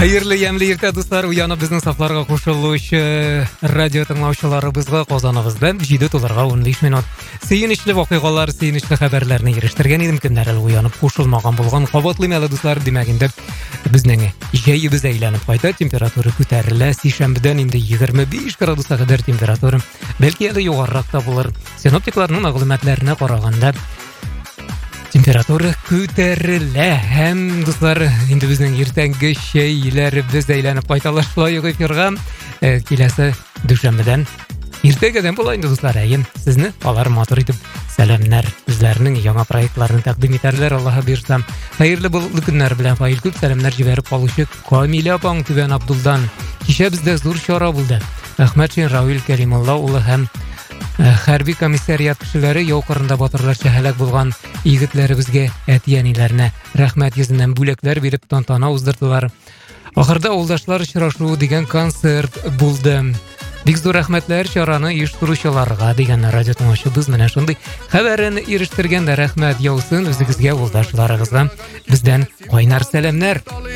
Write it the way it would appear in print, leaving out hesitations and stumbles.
Хәерле ямлы иртә дуслар, уянып безнең сафларга кушылучы радио тыңлаучыларыбызга казаныбыздан 7 туларга 15 минут. Сөенечле вакыйгалар, сөенечле хәбәрләрне ирештергән идем, кемнәр әле уянып кушылмаган булган кабатлы мәле дуслар, димәк инде безнең җәйбез әйләнеп кайта, температура күтәрелә, сишәмбедән инде 25 градуска кадәр температура, бәлки әле югарырак та булыр. Синоптикларның мәгълүматларына караганда температура күтәрелә һәм дуслар, инде безнең иртәнге чәйләребез әйләнеп кайталар шулай ук эфирга. Киләсе дүшәмбедән иртәгәдән була инде дуслар, әйен сезне алар матур итеп сәламнар, үзләренең яңа проектларын тәкъдим итәрләр, Аллаһы бирсә. Хәерле булыклы көннәр белән фаил күп сәламнар җибәреп калучы Камилә апаң Түбән Абдулдан. Кичә бездә зур чара булды. Әхмәтшин Равил Кәримулла улы һәм хәрби комиссариат кешеләре яу кырында батырларча һәлак булган егетләребезгә, әти-әниләренә рәхмәт йөзеннән бүләкләр биреп тантана уздырдылар. Ахырда авылдашлар очрашуы дигән концерт булды. Бик зур рәхмәтләр чараны оештыручыларга дигән радио тыңлаучыбыз менә шундый хәбәрен ирештергәндә рәхмәт яусын үзегезгә, авылдашларыгызга бездән кайнар сәламнар.